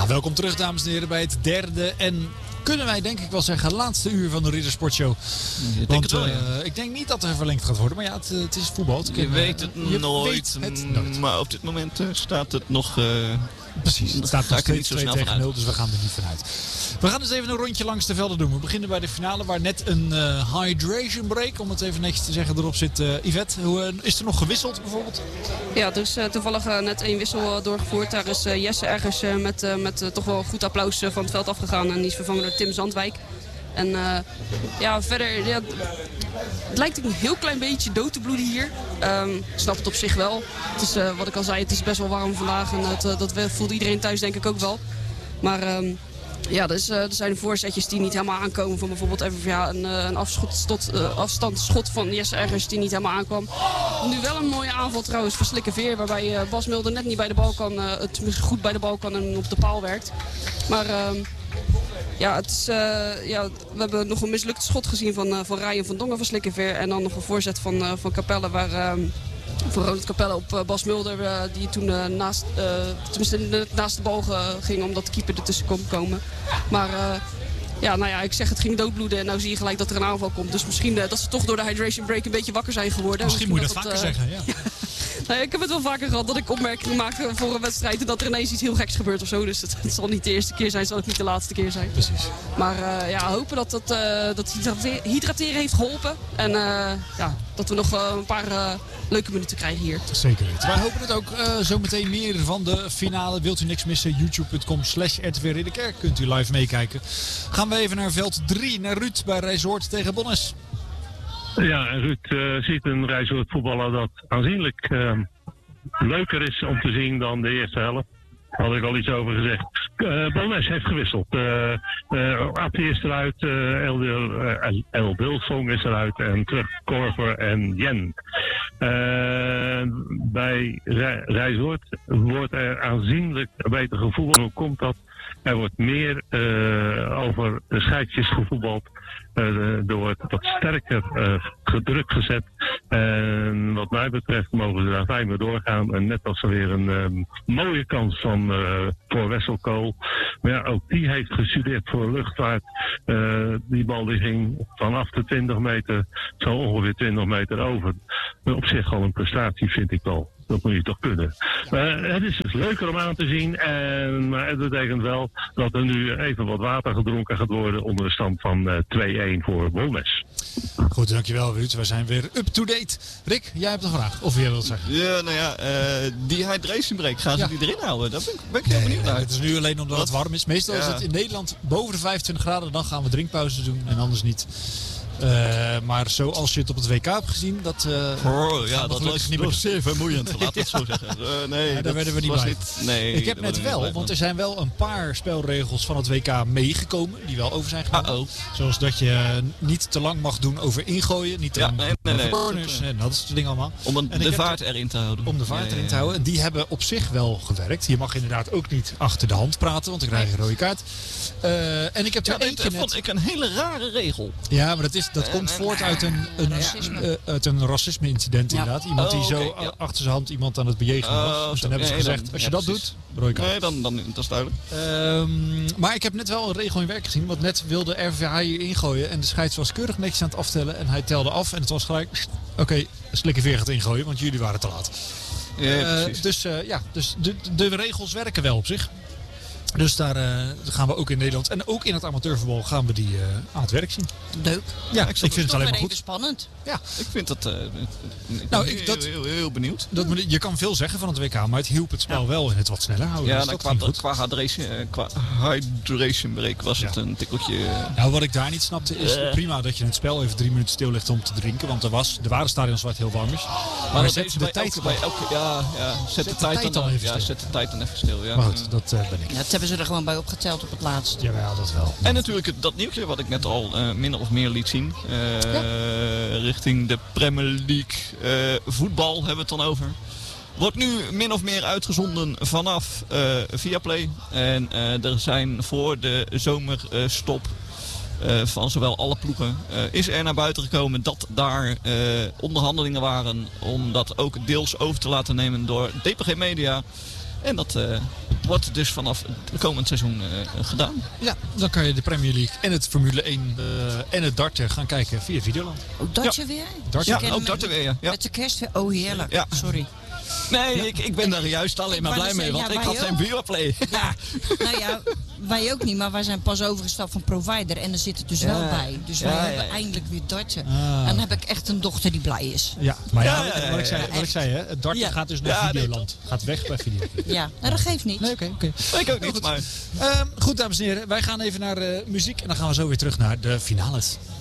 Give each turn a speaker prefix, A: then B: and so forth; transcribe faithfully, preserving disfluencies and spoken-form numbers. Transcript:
A: Ja, welkom terug dames en heren bij het derde en kunnen wij denk ik wel zeggen laatste uur van de Riddersportshow.
B: Ik denk
A: Want
B: het wel, ja.
A: uh, ik denk niet dat er verlengd gaat worden, maar ja, het, het is voetbal. Het
B: Je
A: kan,
B: weet het,
A: je
B: nooit,
A: weet het nooit.
B: Maar op dit moment uh, staat het nog... Uh,
A: Precies, het staat nog steeds twee tegen nul, dus we gaan er niet vanuit. We gaan dus even een rondje langs de velden doen. We beginnen bij de finale waar net een uh, hydration break, om het even netjes te zeggen, erop zit. Uh, Yvette, hoe, uh, is er nog gewisseld bijvoorbeeld?
C: Ja, er is uh, toevallig uh, net één wissel uh, doorgevoerd. Daar is uh, Jesse ergens uh, met, uh, met uh, toch wel goed applaus uh, van het veld afgegaan. En die is vervangen door Tim Zandwijk. En uh, ja, verder, ja, het lijkt een heel klein beetje dood te bloeden hier. Um, ik snap het op zich wel. Het is, uh, wat ik al zei, het is best wel warm vandaag en het, uh, dat voelt iedereen thuis denk ik ook wel. Maar um, ja, dus, uh, er zijn voorzetjes die niet helemaal aankomen. Van bijvoorbeeld even ja, een, een afschot, tot, uh, afstandsschot van Jesse Ergers die niet helemaal aankwam. Nu wel een mooie aanval trouwens voor Slikkeveer, waarbij uh, Bas Mulder net niet bij de bal kan, uh, het goed bij de bal kan en op de paal werkt. Maar... Um, Ja, het is, uh, ja, we hebben nog een mislukt schot gezien van, uh, van Ryan van Dongen van Slikkeveer. En dan nog een voorzet van, uh, van Capelle, waar, uh, van Ronald Capelle op uh, Bas Mulder. Uh, die toen uh, naast, uh, tenminste naast de bal ging omdat de keeper ertussen kon komen. Maar uh, ja, nou ja, ik zeg het ging doodbloeden en nou zie je gelijk dat er een aanval komt. Dus misschien uh, dat ze toch door de hydration break een beetje wakker zijn geworden.
A: Misschien, misschien moet je dat,
C: dat
A: vaker
C: uh,
A: zeggen, ja.
C: ja. Nou, ik heb het wel vaker gehad dat ik opmerkingen maakte voor een wedstrijd en dat er ineens iets heel geks gebeurt of zo. Dus het, het zal niet de eerste keer zijn, het zal ook niet de laatste keer zijn.
A: Precies.
C: Maar uh, ja, hopen dat dat, uh, dat hydrate- hydrateren heeft geholpen. En uh, ja, dat we nog uh, een paar uh, leuke minuten krijgen hier.
A: Zeker weten. Wij hopen het ook. Uh, zometeen meer van de finale. Wilt u niks missen? youtube punt com slash R T V Ridderkerk. Kunt u live meekijken. Gaan we even naar veld drie, naar Ruud bij Rijsoord tegen Bonnes.
D: Ja, en Ruud uh, ziet een Rijsoord voetballer dat aanzienlijk uh, leuker is om te zien dan de eerste helft. Daar had ik al iets over gezegd. Uh, Bonnes heeft gewisseld. Uh, uh, Atti is eruit, uh, El, uh, El Wilsong is eruit en terug Korver en Jen. Uh, bij Rijsoord wordt er aanzienlijk beter gevoetbald. Hoe komt dat? Er wordt meer uh, over de scheidjes gevoetbald. Uh, er wordt wat sterker uh, gedrukt gezet. En wat mij betreft mogen ze daar fijn mee doorgaan. En net als er weer een um, mooie kans van uh, voor Wesselkool. Maar ja, ook die heeft gestudeerd voor luchtvaart. Uh, die bal die ging vanaf de twintig meter, zo ongeveer twintig meter over. Op zich al een prestatie vind ik wel. Dat moet je toch kunnen. Uh, het is dus leuker om aan te zien. En, maar het betekent wel dat er nu even wat water gedronken gaat worden onder de stand van uh, twee-een voor Bonnes.
A: Goed, dankjewel Ruud. We zijn weer up-to-date. Rick, jij hebt een vraag. Of jij wilt zeggen?
B: Ja, nou ja, uh, die hydration break, gaan ze
A: ja.
B: die erin houden? Daar ben ik, ben ik heel
A: nee,
B: benieuwd
A: nee,
B: naar.
A: Het is nu alleen omdat Wat? het warm is. Meestal ja. is het in Nederland boven de vijfentwintig graden. Dan gaan we drinkpauze doen en anders niet. Uh, maar zoals je het op het W K hebt gezien, dat uh,
B: oh, ja, dat was niet meer zeer vermoeiend, laat het zo zeggen. Uh, nee,
A: ja, daar werden we niet bij. Niet,
B: nee,
A: ik heb net wel, want er zijn wel een paar spelregels van het W K meegekomen, die wel over zijn genomen.
B: Uh-oh.
A: Zoals dat je niet te lang mag doen over ingooien, niet te
B: ja,
A: lang
B: nee, nee,
A: over
B: nee,
A: corners, en dat soort dingen allemaal.
B: Om een, de vaart
A: er,
B: erin te houden.
A: Om de vaart
B: ja,
A: erin
B: ja,
A: te houden. En die hebben op zich wel gewerkt. Je mag inderdaad ook niet achter de hand praten, want dan krijg je een rode kaart. Uh, en ik heb er
B: ja,
A: eentje
B: dat
A: net...
B: vond ik een hele rare regel.
A: Ja, maar dat, is, dat uh, komt uh, voort uit een, een,
C: racisme.
A: uh, uit een racisme-incident ja. inderdaad. Iemand die oh, okay, zo ja. achter zijn hand iemand aan het bejegenen was. Uh, dus dan hebben ze nee, gezegd, dan, als je ja, dat precies. doet, rode kaart.
B: Nee, dan, dan, dat is duidelijk.
A: Um, maar ik heb net wel een regel in werk gezien. Want net wilde R V H hier ingooien. En de scheids was keurig netjes aan het aftellen. En hij telde af. En het was gelijk, oké, okay, Slikkeveer gaat ingooien. Want jullie waren te laat.
B: Ja,
A: uh, dus uh, ja, dus de, de regels werken wel op zich. Dus daar uh, gaan we ook in Nederland en ook in het amateurvoetbal gaan we die uh, aan het werk zien.
E: Leuk.
A: Ja,
E: ja
A: ik, ik vind het alleen maar goed.
E: Spannend.
A: Ja,
B: ik vind dat. Uh, ik
A: nou,
B: ben
A: ik, dat,
B: heel, heel, heel benieuwd.
A: Dat, je kan veel zeggen van het W K, maar het hielp het spel ja. wel in het wat sneller houden.
B: Ja,
A: dus
B: nou,
A: dat
B: qua, qua, hydration, qua hydration break was ja. het een tikkeltje. Uh,
A: nou, wat ik daar niet snapte is uh, prima dat je het spel even drie minuten stil legt om te drinken, want er was, er waren stadions waar het heel warm is.
B: Maar,
A: maar
B: maar
A: zet de
B: bij
A: tijd
B: elke, bij elke, ja, ja, zet, zet de, de tijd, tijd dan, dan even ja, stil. Zet de tijd dan even stil. Ja.
A: Maar goed, dat uh, ben ik.
E: Ja, dat hebben ze er gewoon bij opgeteld op het laatst.
A: Ja, ja, dat wel.
B: En natuurlijk het, dat nieuwtje wat ik net al uh, minder of meer liet zien. Uh, ja. Richting de Premier League uh, voetbal hebben we het dan over. Wordt nu min of meer uitgezonden vanaf uh, Viaplay. En uh, er zijn voor de zomerstop uh, van zowel alle ploegen uh, is er naar buiten gekomen dat daar uh, onderhandelingen waren om dat ook deels over te laten nemen door D P G Media. En dat uh, wordt dus vanaf het komend seizoen uh, gedaan.
A: Ja, dan kan je de Premier League en het Formule één uh, en het darten gaan kijken via Videoland.
E: Ook dartje
B: ja.
E: weer?
A: Dartje.
B: Ja, ook darten weer, ja. ja.
E: Met de kerst weer? Oh, heerlijk.
B: Ja.
E: Sorry.
B: Nee,
E: ja.
B: ik, ik ben daar juist alleen maar blij mee, want ja, ik had geen Viaplay.
E: Ja. Nou ja, wij ook niet, maar wij zijn pas overgestapt van provider en er zit het dus ja. wel bij. Dus wij ja, hebben ja, ja. eindelijk weer darten. Ah. En dan heb ik echt een dochter die blij is.
A: Ja, maar ja, ja, ja, ja wat ik zei, wat ik zei hè, het darten ja. gaat dus naar ja, Videoland. Nee, gaat weg bij Videoland.
E: Ja, nou, dat geeft niet.
A: Nee, oké, okay, oké.
B: Okay. Ik ook niet, maar...
A: Um, goed, dames en heren, wij gaan even naar uh, muziek en dan gaan we zo weer terug naar de finales.